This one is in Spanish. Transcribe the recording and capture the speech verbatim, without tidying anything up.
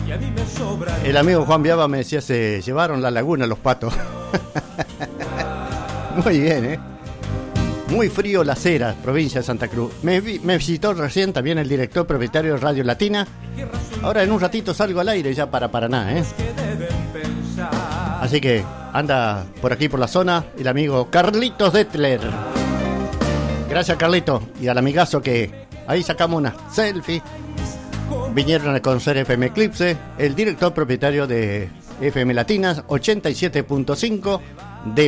El amigo Juan Viaba me decía, se llevaron la laguna los patos. Muy bien, ¿eh? Muy frío Las Heras, provincia de Santa Cruz. Me, vi, me visitó recién también el director propietario de Radio Latina. Ahora en un ratito salgo al aire ya para Paraná, ¿eh? Así que anda por aquí por la zona el amigo Carlitos Detler. Gracias, Carlito. Y al amigazo que ahí sacamos una selfie. Vinieron a conocer F M Eclipse, el director propietario de F M Latinas ochenta y siete punto cinco.